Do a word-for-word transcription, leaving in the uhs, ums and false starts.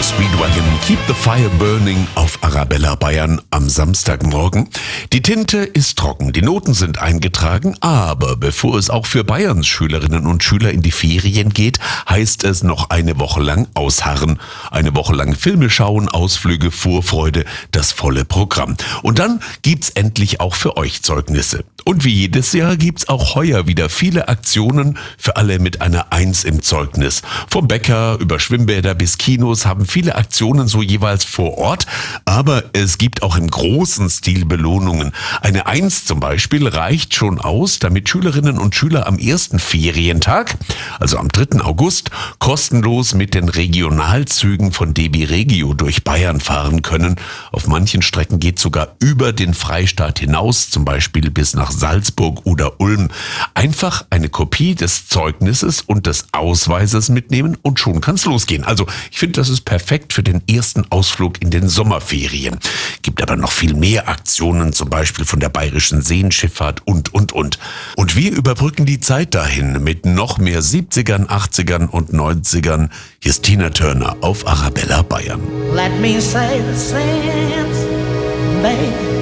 Speedwagon Keep the Fire Burning auf Arabella Bayern am Samstagmorgen. Die Tinte ist trocken, die Noten sind eingetragen, aber bevor es auch für Bayerns Schülerinnen und Schüler in die Ferien geht, heißt es noch eine Woche lang ausharren. Eine Woche lang Filme schauen, Ausflüge, Vorfreude, das volle Programm. Und dann gibt's endlich auch für euch Zeugnisse. Und wie jedes Jahr gibt's auch heuer wieder viele Aktionen für alle mit einer Eins im Zeugnis. Vom Bäcker über Schwimmbäder bis Kinos haben viele Aktionen so jeweils vor Ort, aber es gibt auch im großen Stil Belohnungen. Eine Eins zum Beispiel reicht schon aus, damit Schülerinnen und Schüler am ersten Ferientag, also am dritten August, kostenlos mit den Regionalzügen von D B Regio durch Bayern fahren können. Auf manchen Strecken geht sogar über den Freistaat hinaus, zum Beispiel bis nach Salzburg oder Ulm. Einfach eine Kopie des Zeugnisses und des Ausweises mitnehmen und schon kann's losgehen. Also ich finde, das ist perfekt für den ersten Ausflug in den Sommerferien. Gibt aber noch viel mehr Aktionen, zum Beispiel von der Bayerischen Seenschifffahrt und, und, und. Und wir überbrücken die Zeit dahin mit noch mehr siebzigern, achtzigern und neunzigern. Hier ist Tina Turner auf Arabella Bayern. Let me say the same, babe.